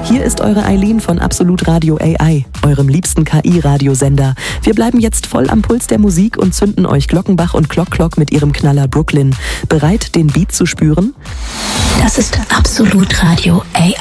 Hier ist eure Eileen von Absolut Radio AI, eurem liebsten KI-Radiosender. Wir bleiben jetzt voll am Puls der Musik und zünden euch Glockenbach und Clock mit ihrem Knaller Brooklyn. Bereit, den Beat zu spüren? Das ist Absolut Radio